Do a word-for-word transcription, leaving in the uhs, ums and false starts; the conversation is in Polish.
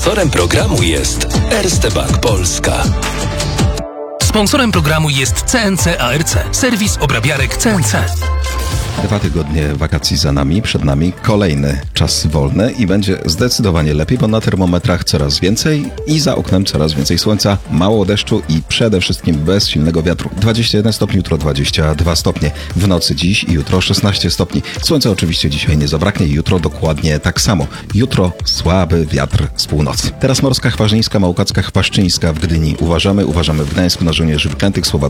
Sponsorem programu jest Erste Bank Polska. Sponsorem programu jest C N C A R C, serwis obrabiarek C N C. Dwa tygodnie wakacji za nami, przed nami kolejny czas wolny i będzie zdecydowanie lepiej, bo na termometrach coraz więcej i za oknem coraz więcej słońca, mało deszczu i przede wszystkim bez silnego wiatru. dwadzieścia jeden stopni, jutro dwadzieścia dwa stopnie. W nocy dziś i jutro szesnaście stopni. Słońca oczywiście dzisiaj nie zabraknie i jutro dokładnie tak samo. Jutro słaby wiatr z północy. Teraz Morska Chwarzyńska, Małkacka Chwaszczyńska w Gdyni. Uważamy, uważamy w Gdańsku na żołnierzy wyklętych. Słowa